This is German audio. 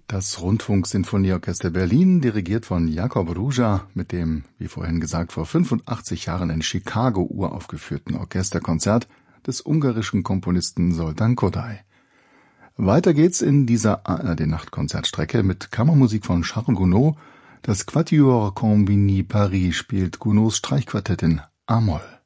Das Rundfunksinfonieorchester Berlin, dirigiert von Jakob Ruja, mit dem, wie vorhin gesagt, vor 85 Jahren in Chicago uraufgeführten Orchesterkonzert des ungarischen Komponisten Zoltán Kodály. Weiter geht's in dieser ARD-Nachtkonzertstrecke mit Kammermusik von Charles Gounod. Das Quatuor Combini Paris spielt Gounods Streichquartett in A-Moll.